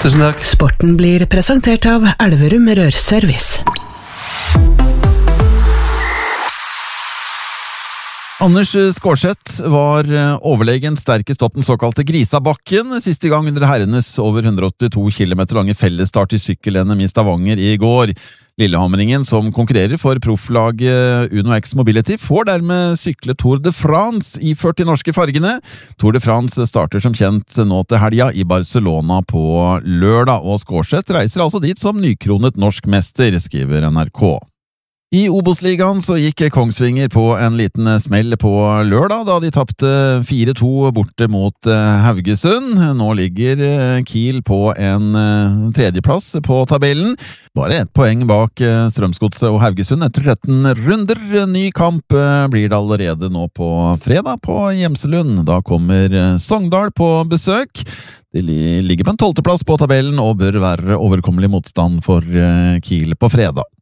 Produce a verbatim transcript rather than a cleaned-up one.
Tusen takk. Sporten blir presentert av Elverum Rørservice. Anders Skårseth var overlegen sterkest opp den såkalte Grisabakken, siste gang under herrenes over hundre åttito kilometer lange fellesstart i sykkel-N M i Stavanger i går. Lillehamringen, som konkurrerer for profflaget Uno X Mobility, får dermed sykle Tour de France iført de norske fargene. Tour de France starter som kjent nå til helga i Barcelona på lørdag, og Skårseth reiser altså dit som nykronet norsk mester, skriver N R K. I Obos-ligaen så gikk Kongsvinger på en liten smell på lørdag da de tapte fire to borte mot Haugesund. Nå ligger Kiel på en tredjeplass på tabellen. Bare ett poeng bak Strømsgodset og Haugesund etter tretten runder. Ny kamp blir det allerede nå på fredag på Gjemselund. Da kommer Sogndal på besøk. De ligger på en tolvteplass på tabellen og bør være overkommelig motstand for Kiel på fredag.